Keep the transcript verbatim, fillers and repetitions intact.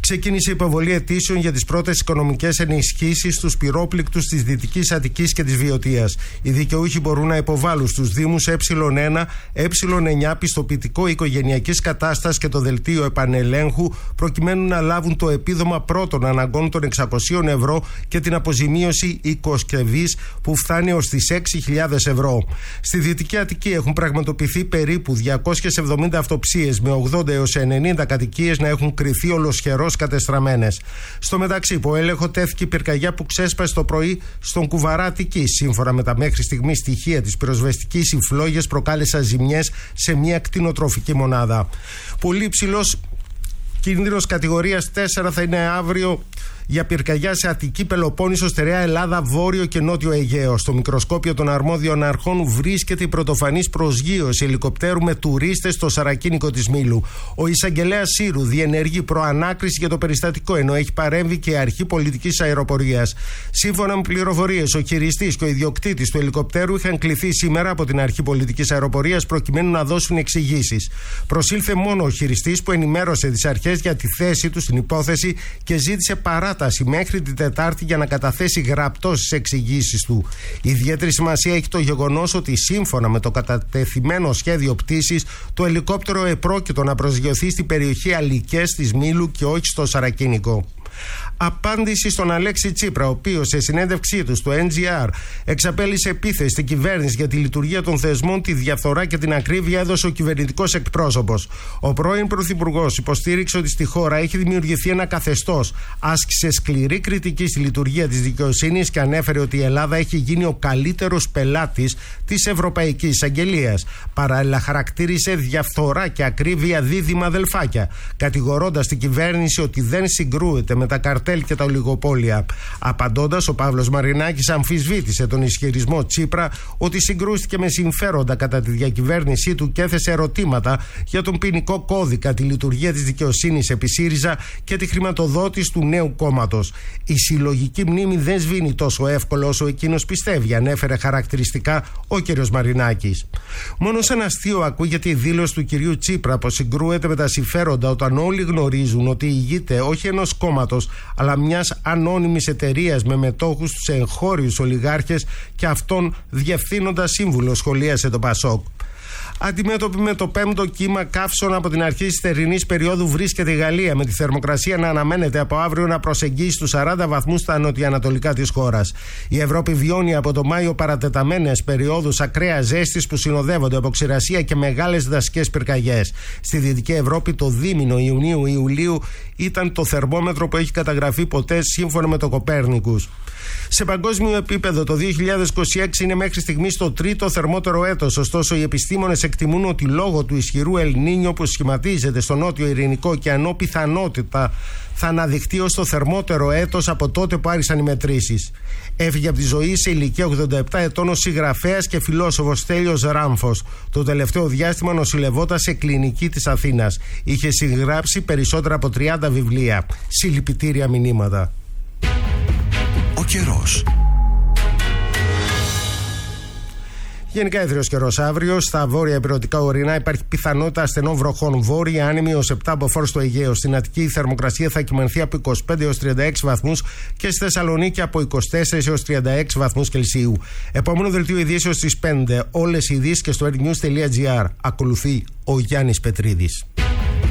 Ξεκίνησε η υποβολή αιτήσεων για τις πρώτες οικονομικές ενισχύσεις στους πυρόπληκτους της Δυτικής Αττικής και της Βιωτίας. Οι δικαιούχοι μπορούν να υποβάλουν στους Δήμους Ε1, Ε9 πιστοποιητικό οικογενειακής κατάστασης και το δελτίο επανελέγχου, προκειμένου να λάβουν το επίδομα πρώτων αναγκών των εξακόσια ευρώ και την αποζημίωση οικοσκευής που φτάνει ως τις έξι χιλιάδες ευρώ. Στη Δυτική Αττική έχουν πραγματοποιηθεί περίπου διακόσιες εβδομήντα αυτοψίες, με ογδόντα έως ενενήντα κατοικίες να έχουν κριθεί ολοσχερώς κατεστραμμένες. Στο μεταξύ, υπό έλεγχο τέθηκε η πυρκαγιά που ξέσπασε το πρωί στον Κουβαρά Αττικής. Σύμφωνα με τα μέχρι στιγμή στοιχεία της πυροσβεστικής, οι φλόγες προκάλεσαν ζημιές σε μια κτηνοτροφική μονάδα. Πολύ υψηλός κίνδυνος κατηγορίας τέσσερα θα είναι αύριο για πυρκαγιά σε Αττική, Πελοπόννησο, Στερεά Ελλάδα, Βόρειο και Νότιο Αιγαίο. Στο μικροσκόπιο των αρμόδιων αρχών βρίσκεται η πρωτοφανής προσγείωση ελικοπτέρου με τουρίστες στο σαρακίνικο της Μήλου. Ο εισαγγελέας Σύρου διενεργεί προανάκριση για το περιστατικό, ενώ έχει παρέμβει και η αρχή πολιτικής αεροπορίας. Σύμφωνα με πληροφορίες, ο χειριστής και ο ιδιοκτήτης του ελικοπτέρου είχαν κληθεί σήμερα από την αρχή πολιτικής αεροπορίας προκειμένου να δώσουν εξηγήσεις. Προσήλθε μόνο ο χειριστής, που ενημέρωσε τις αρχές για τη θέση του στην υπόθεση και ζήτησε παράταση μέχρι την Τετάρτη για να καταθέσει γραπτός τις εξηγήσεις του. Ιδιαίτερη σημασία έχει το γεγονός ότι σύμφωνα με το κατατεθειμένο σχέδιο πτήσης, το ελικόπτερο επρόκειτο να προσγειωθεί στην περιοχή Αλικές της Μήλου και όχι στο Σαρακίνικο. Απάντηση στον Αλέξη Τσίπρα, ο οποίος σε συνέντευξή του στο εν τζι αρ εξαπέλυσε επίθεση στην κυβέρνηση για τη λειτουργία των θεσμών, τη διαφθορά και την ακρίβεια, έδωσε ο κυβερνητικός εκπρόσωπος. Ο πρώην Πρωθυπουργός υποστήριξε ότι στη χώρα έχει δημιουργηθεί ένα καθεστώς, άσκησε σκληρή κριτική στη λειτουργία της δικαιοσύνης και ανέφερε ότι η Ελλάδα έχει γίνει ο καλύτερος πελάτης της Ευρωπαϊκής Εισαγγελίας. Παράλληλα, χαρακτήρισε διαφθορά και ακρίβεια δίδυμα αδελφάκια, κατηγορώντας την κυβέρνηση ότι δεν συγκρούεται με τα καρτέλ και τα ολιγοπόλια. Απαντώντας, ο Παύλος Μαρινάκης αμφισβήτησε τον ισχυρισμό Τσίπρα ότι συγκρούστηκε με συμφέροντα κατά τη διακυβέρνησή του και έθεσε ερωτήματα για τον ποινικό κώδικα, τη λειτουργία της δικαιοσύνης επί ΣΥΡΙΖΑ και τη χρηματοδότηση του νέου κόμματος. Η συλλογική μνήμη δεν σβήνει τόσο εύκολο όσο εκείνος πιστεύει, ανέφερε χαρακτηριστικά ο κ. Μαρινάκης. Μόνο σαν αστείο ακούγεται η δήλωση του κυρίου Τσίπρα πως συγκρούεται με τα συμφέροντα, όταν όλοι γνωρίζουν ότι ηγείται όχι ενός κόμματος, αλλά μιας ανώνυμης εταιρείας με μετόχους στους εγχώριους ολιγάρχες και αυτόν διευθύνοντα σύμβουλο, σχολίασε το Πασόκ. Αντιμέτωπη με το πέμπτο κύμα καύσων από την αρχή της θερινής περίοδου βρίσκεται η Γαλλία, με τη θερμοκρασία να αναμένεται από αύριο να προσεγγίσει τους σαράντα βαθμούς στα νοτιοανατολικά της χώρας. Η Ευρώπη βιώνει από το Μάιο παρατεταμένες περιόδους ακραίας ζέστης που συνοδεύονται από ξηρασία και μεγάλες δασικές πυρκαγιές. Στη Δυτική Ευρώπη το δίμηνο Ιουνίου-Ιουλίου ήταν το θερμόμετρο που έχει καταγραφεί ποτέ, σύμφωνα με το Κοπέρνικους. Σε παγκόσμιο επίπεδο, το δύο χιλιάδες είκοσι έξι είναι μέχρι στιγμής το τρίτο θερμότερο έτος. Ωστόσο, οι επιστήμονες εκτιμούν ότι λόγω του ισχυρού Ελ Νίνιο που σχηματίζεται στο νότιο Ειρηνικό ωκεανό, πιθανότητα θα αναδειχτεί ως το θερμότερο έτος από τότε που άρχισαν οι μετρήσεις. Έφυγε από τη ζωή σε ηλικία ογδόντα επτά ετών ο συγγραφέας και φιλόσοφος Στέλιος Ράμφος. Το τελευταίο διάστημα νοσηλευόταν σε κλινική της Αθήνας. Είχε συγγράψει περισσότερα από τριάντα βιβλία. Συλληπιτήρια μηνύματα. Ο καιρός. Γενικά έθριος καιρός αύριο. Στα βόρεια υπηρετικά ορεινά υπάρχει πιθανότητα ασθενών βροχών. Βόρεια άνεμη ως επτά μποφόρ στο Αιγαίο. Στην Αττική η θερμοκρασία θα κυμανθεί από είκοσι πέντε έως τριάντα έξι βαθμούς και στη Θεσσαλονίκη από είκοσι τέσσερα έως τριάντα έξι βαθμούς Κελσίου. Επόμενο δελτίο ειδήσεως στις πέντε. Όλες οι ειδήσεις και στο airnews τελεία gr. Ακολουθεί ο Γιάννης Πετρίδης.